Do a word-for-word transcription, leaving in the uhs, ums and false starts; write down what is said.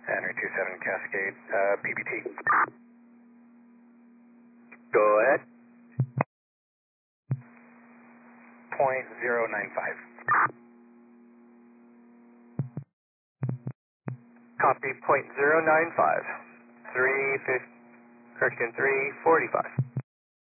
Henry two seven Cascade, uh, P B T. Go ahead. Point zero nine five. Copy, point zero nine five. Three fifty, correction, three forty-five.